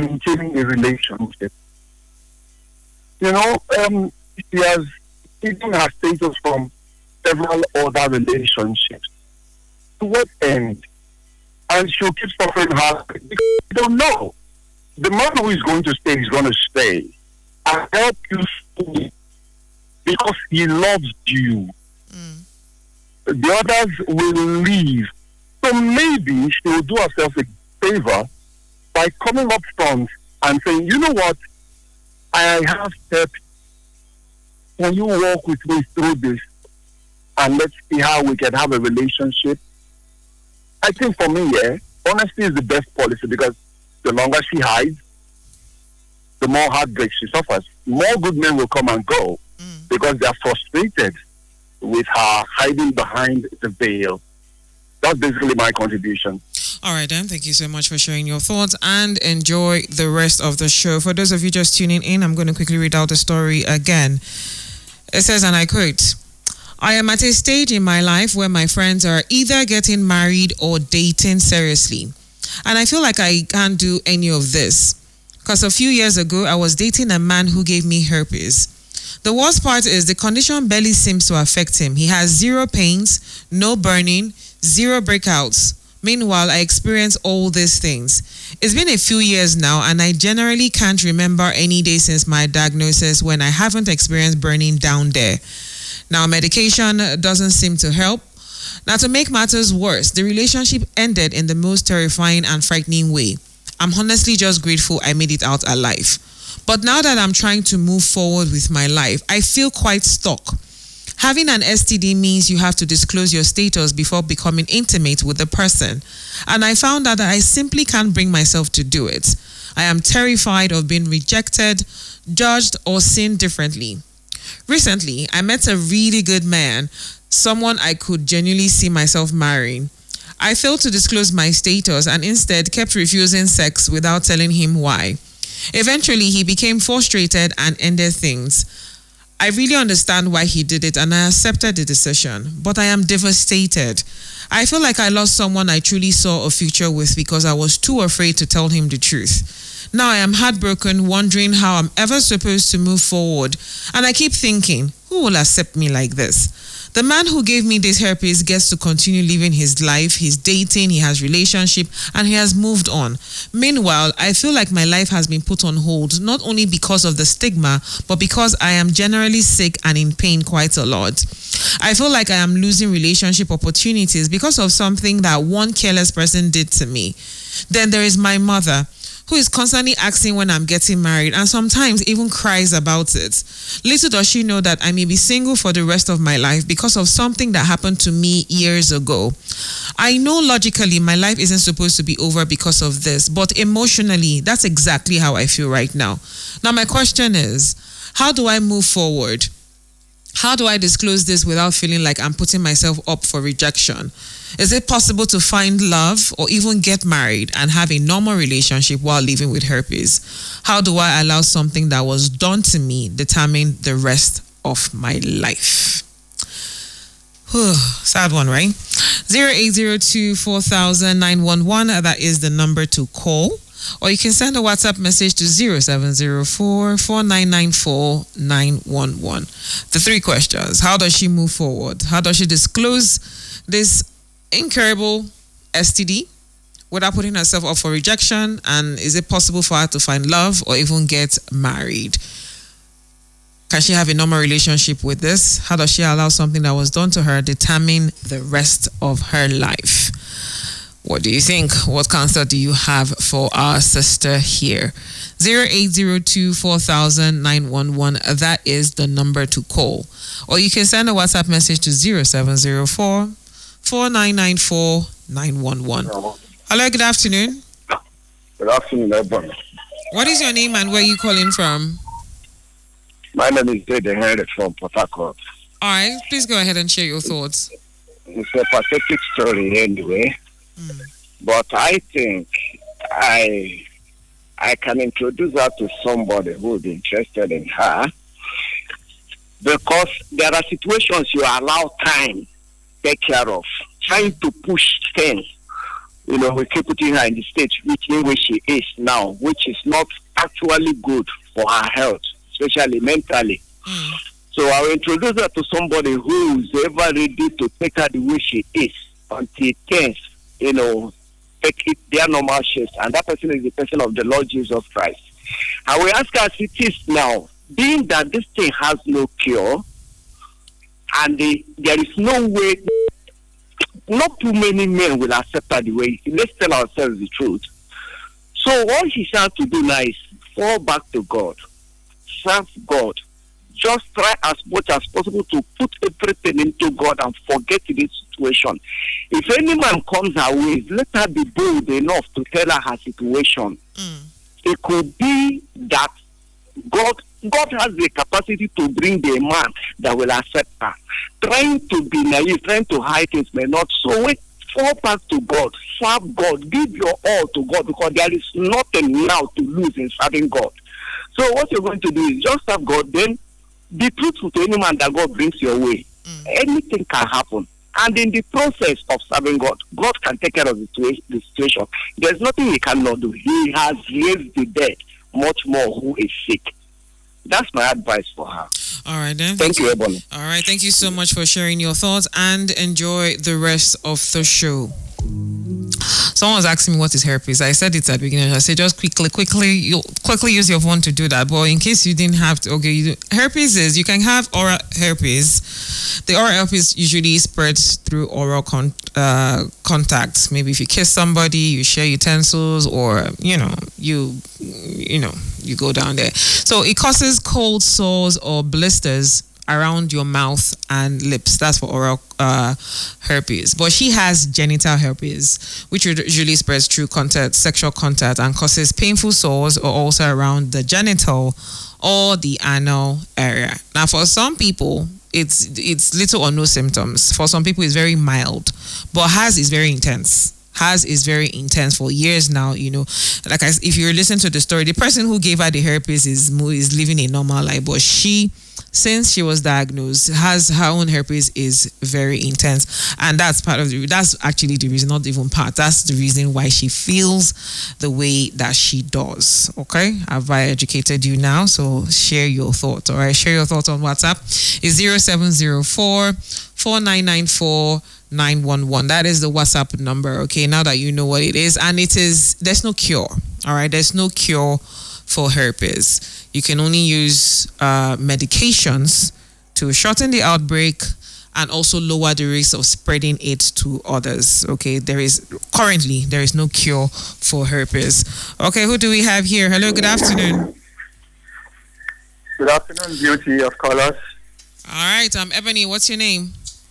maintaining a relationship. She has hidden her status from several other relationships. To what end? And she'll keep suffering her because you don't know. The man who is going to stay and help you fully because he loves you. The others will leave. So maybe she will do herself a favor by coming up front and saying, you know what, I have steps. Can you walk with me through this? And let's see how we can have a relationship. I think for me, honesty is the best policy because the longer she hides, the more heartbreak she suffers. More good men will come and go because they are frustrated with her hiding behind the veil. That's basically my contribution. All right, Dan. Thank you so much for sharing your thoughts and enjoy the rest of the show. For those of you just tuning in, I'm going to quickly read out the story again. It says, and I quote, I am at a stage in my life where my friends are either getting married or dating seriously. And I feel like I can't do any of this. Because a few years ago, I was dating a man who gave me herpes. The worst part is the condition barely seems to affect him. He has zero pains, no burning, zero breakouts. Meanwhile, I experience all these things. It's been a few years now, and I generally can't remember any day since my diagnosis when I haven't experienced burning down there. Now, medication doesn't seem to help. Now, to make matters worse, the relationship ended in the most terrifying and frightening way. I'm honestly just grateful I made it out alive. But now that I'm trying to move forward with my life, I feel quite stuck. Having an STD means you have to disclose your status before becoming intimate with the person. And I found out that I simply can't bring myself to do it. I am terrified of being rejected, judged, or seen differently. Recently, I met a really good man, someone I could genuinely see myself marrying. I failed to disclose my status and instead kept refusing sex without telling him why. Eventually, he became frustrated and ended things. I really understand why he did it and I accepted the decision, but I am devastated. I feel like I lost someone I truly saw a future with because I was too afraid to tell him the truth. Now I am heartbroken, wondering how I'm ever supposed to move forward. And I keep thinking, who will accept me like this? The man who gave me this herpes gets to continue living his life, he's dating, he has relationship, and he has moved on. Meanwhile, I feel like my life has been put on hold, not only because of the stigma, but because I am generally sick and in pain quite a lot. I feel like I am losing relationship opportunities because of something that one careless person did to me. Then there is my mother, who is constantly asking when I'm getting married and sometimes even cries about it. Little does she know that I may be single for the rest of my life because of something that happened to me years ago. I know logically my life isn't supposed to be over because of this, but emotionally, that's exactly how I feel right now. Now, my question is, how do I move forward? How do I disclose this without feeling like I'm putting myself up for rejection? Is it possible to find love or even get married and have a normal relationship while living with herpes? How do I allow something that was done to me determine the rest of my life? Sad one, right? 0802-4000-911. That is the number to call. Or you can send a WhatsApp message to 0704-4994-911. The three questions. How does she move forward? How does she disclose this incurable STD without putting herself up for rejection? And is it possible for her to find love or even get married? Can she have a normal relationship with this? How does she allow something that was done to her determine the rest of her life? What do you think? What counsel do you have for our sister here? 0802-4000-911. That is the number to call. Or you can send a WhatsApp message to 0704-4994-911. Hello, good afternoon. Good afternoon, everyone. What is your name and where are you calling from? My name is Dede Henry from Port Harcourt. All right, please go ahead and share your thoughts. It's a pathetic story anyway. But I think I can introduce her to somebody who would be interested in her, because there are situations you allow time take care of, trying to push things we keep putting her in the state in which she is now, which is not actually good for her health, especially mentally. So I will introduce her to somebody who is ever ready to take her the way she is until things, take it their normal shapes. And that person is the person of the Lord Jesus Christ. I will ask her as it is now, being that this thing has no cure, and there is no way, not too many men will accept her the way. Let's tell ourselves the truth. So all she has to do now is fall back to God, serve God. Just try as much as possible to put everything into God and forget this situation. If any man comes her way, let her be bold enough to tell her her situation. It could be that God has the capacity to bring the man that will accept her. Trying to be naive, trying to hide things may not. So wait, fall back to God, serve God, give your all to God, because there is nothing now to lose in serving God. So what you're going to do is just serve God, then be truthful to any man that God brings your way. Anything can happen. And in the process of serving God, God can take care of the situation. There's nothing He cannot do. He has raised the dead, much more who is sick. That's my advice for her. All right, then. Thank you, Ebony. All right, thank you so much for sharing your thoughts, and enjoy the rest of the show. Someone was asking me what is herpes. I said it at the beginning. I said just quickly use your phone to do that. But in case you didn't have to, herpes is, you can have oral herpes. The oral herpes usually spreads through oral contact. Maybe if you kiss somebody, you share utensils, or you go down there. So it causes cold sores or blisters around your mouth and lips. That's for oral herpes. But she has genital herpes, which usually spreads through sexual contact, and causes painful sores or also around the genital or the anal area. Now, for some people, it's little or no symptoms. For some people, it's very mild, but hers is very intense. Hers is very intense for years now, if you listen to the story, the person who gave her the herpes is living a normal life, but since she was diagnosed, her own herpes is very intense, and that's actually the reason, not even part. That's the reason why she feels the way that she does. Okay, I've educated you now, so share your thoughts. All right, share your thoughts on WhatsApp. It's 0704 4994 911. That is the WhatsApp number. Okay, now that you know what it is, and there's no cure. All right, there's no cure for herpes. You can only use medications to shorten the outbreak and also lower the risk of spreading it to others. Okay, there is no cure for herpes. Okay, who do we have here? Hello, good afternoon. Good afternoon, beauty of colors. All right, I'm Ebony. What's your name?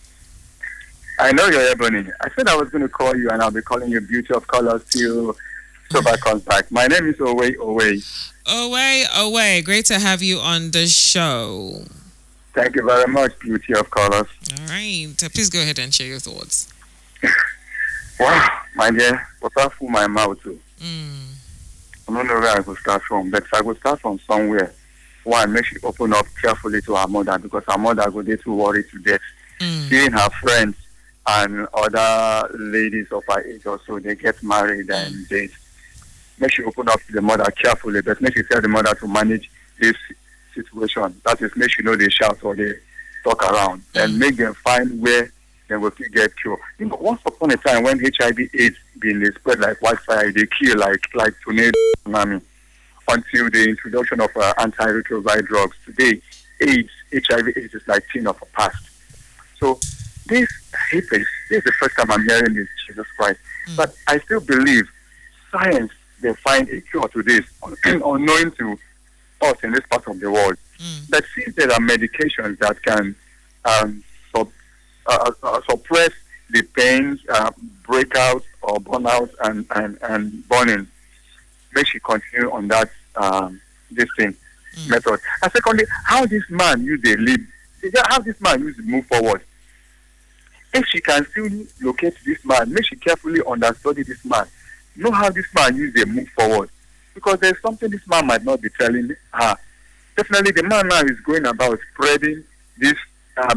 I know you're Ebony. I said I was going to call you, and I'll be calling you beauty of colors till sober contact. My name is Owe. Owe. Great to have you on the show. Thank you very much, beauty of colors. All right. Please go ahead and share your thoughts. Wow, my dear, what I fool my mouth to. I don't know where I will start from, but I will start from somewhere. One, make she open up carefully to her mother, because her mother go there to worry to death. Seeing her friends and other ladies of her age also, they get married and they make she open up to the mother carefully, but make she tell the mother to manage this situation. That is, make she know they shout or they talk around, and make them find where they will get cured. Once upon a time when HIV/AIDS being spread like wildfire, they kill like tornado tsunami, until the introduction of antiretroviral drugs. Today, HIV/AIDS is like thing of the past. So this is the first time I'm hearing this, Jesus Christ. But I still believe science, they find a cure to this, unknown to us in this part of the world. But since there are medications that can suppress the pains, breakout or burnout and burning, make she continue on that this thing method. And secondly, how this man use the lead, how this man use to move forward. If she can still locate this man, make she carefully understudy this man. Know how this man use the move forward. Because there's something this man might not be telling her. Definitely the man now is going about spreading these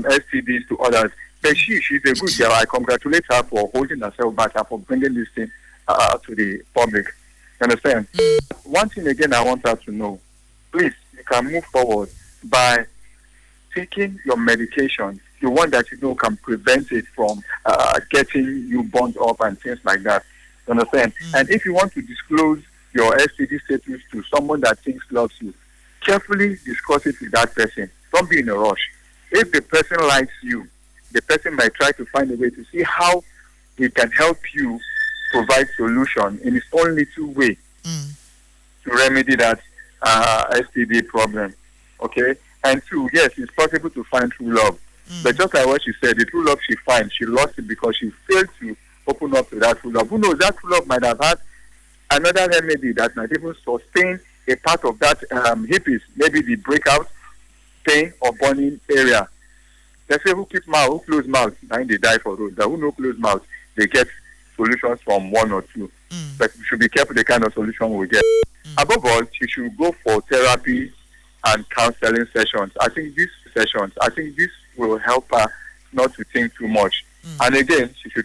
STDs to others. But she's a good girl. I congratulate her for holding herself back and for bringing this thing to the public. You understand? One thing again I want her to know, please, you can move forward by taking your medication, the one that you know can prevent it from getting you burnt up and things like that. You understand? And if you want to disclose your STD status to someone that thinks loves you, carefully discuss it with that person. Don't be in a rush. If the person likes you, the person might try to find a way to see how he can help you provide solution in his own little way to remedy that STD problem. Okay? And two, yes, it's possible to find true love. But just like what she said, the true love she finds, she lost it because she failed to open up to that true love. Who knows, that true love might have had another remedy that might even sustain a part of that herpes, maybe the breakout, pain, or burning area. They say who keep mouth, who close mouth, and they die for road. That who no close mouth, they get solutions from one or two. But we should be careful the kind of solution we get. Above all, she should go for therapy and counseling sessions. I think this will help her not to think too much. And again, she should